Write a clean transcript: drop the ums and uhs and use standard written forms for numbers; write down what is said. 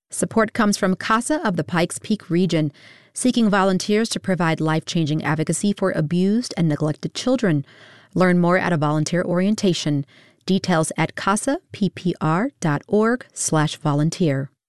Support comes from CASA of the Pikes Peak region, seeking volunteers to provide life-changing advocacy for abused and neglected children. Learn more at a volunteer orientation. Details at casappr.org/volunteer.